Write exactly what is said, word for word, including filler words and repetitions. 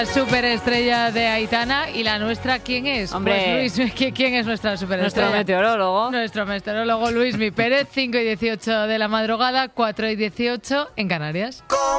Superestrella de Aitana. ¿Y la nuestra quién es? Hombre, pues Luis, ¿quién es nuestra superestrella? Nuestro meteorólogo. Nuestro meteorólogo Luismi Pérez, cinco y dieciocho de la madrugada, cuatro y dieciocho en Canarias.